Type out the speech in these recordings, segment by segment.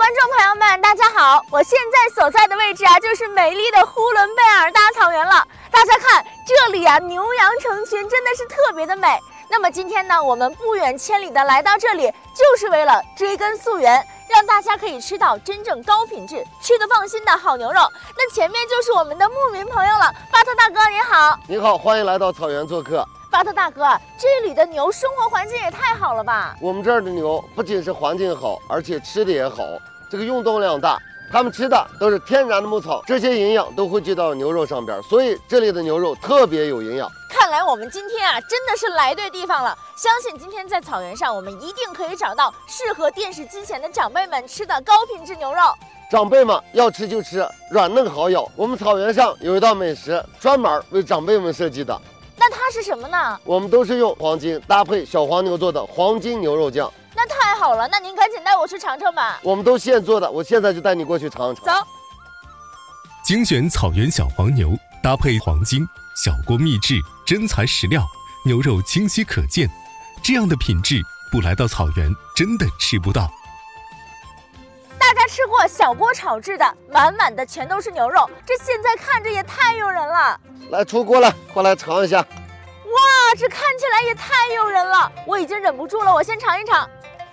观众朋友们，大家好！我现在所在的位置啊，就是美丽的呼伦贝尔大草原了。大家看，这里啊，牛羊成群，真的是特别的美。那么今天呢，我们不远千里的来到这里，就是为了追根溯源，让大家可以吃到真正高品质、吃得放心的好牛肉。那前面就是我们的牧民朋友了，巴特大哥您好。 您好，欢迎来到草原做客。 巴特大哥，这里的牛生活环境也太好了吧？ 我们这儿的牛不仅是环境好，而且吃的也好，这个运动量大。它们吃的都是天然的牧草，这些营养都汇聚到牛肉上边，所以这里的牛肉特别有营养。 看来我们今天啊，真的是来对地方了。相信今天在草原上，我们一定可以找到适合电视机前的长辈们吃的高品质牛肉。 长辈们要吃就吃，软嫩好咬。我们草原上有一道美食，专门为长辈们设计的。 那它是什么呢？ 我们都是用黄金搭配小黄牛做的黄金牛肉酱。 那太好了，那您赶紧带我去尝尝吧。 我们都现做的，我现在就带你过去尝尝。 走。 精选草原小黄牛，搭配黄金，小锅秘制，真材实料，牛肉清晰可见，这样的品质不来到草原真的吃不到。 大家吃过小锅炒制的，满满的全都是牛肉，这现在看着也太诱人了。 来出锅了，过来尝一下。 哇，这看起来也太诱人了，我已经忍不住了，我先尝一尝。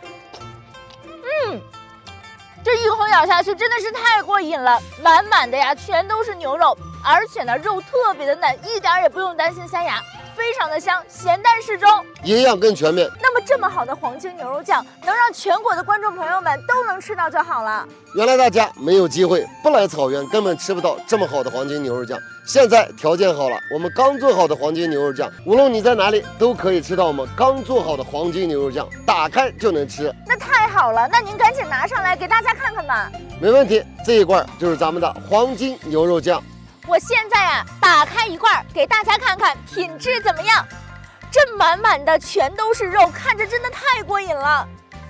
这一口咬下去真的是太过瘾了，满满的呀全都是牛肉，而且呢肉特别的嫩，一点也不用担心塞牙，非常的香，咸淡适中， 营养更全面。 那么这么好的黄金牛肉酱，能让全国的观众朋友们都能吃到就好了。 原来大家没有机会，不来草原根本吃不到这么好的黄金牛肉酱。现在条件好了，我们刚做好的黄金牛肉酱，无论你在哪里都可以吃到我们刚做好的黄金牛肉酱，打开就能吃。 那太好了，那您赶紧拿上来给大家看看吧。 没问题，这一罐就是咱们的黄金牛肉酱。 我现在啊，打开一罐给大家看看品质怎么样。这满满的全都是肉，看着真的太过瘾了。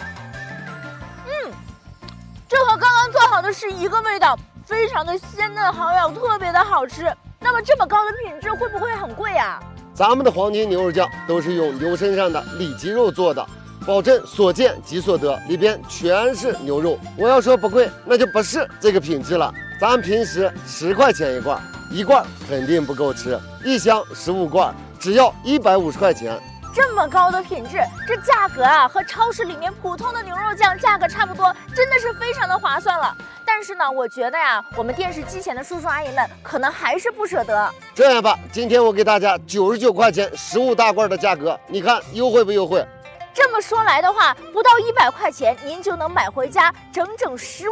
这和刚刚做好的是一个味道，非常的鲜嫩好咬，特别的好吃。那么这么高的品质会不会很贵啊？ 咱们的黄金牛肉酱都是用牛身上的里脊肉做的，保证所见即所得，里边全是牛肉。我要说不贵，那就不是这个品质了。咱们平时10块钱一罐，一罐肯定不够吃，一箱15罐，只要150块钱。 这么高的品质，这价格啊和超市里面普通的牛肉酱价格差不多，真的是非常的划算了。但是呢，我觉得呀，我们电视机前的叔叔阿姨们可能还是不舍得。 这样吧，今天我给大家99块钱15大罐的价格，你看优惠不优惠？ 这么说来的话，不到100块钱，您就能买回家整整15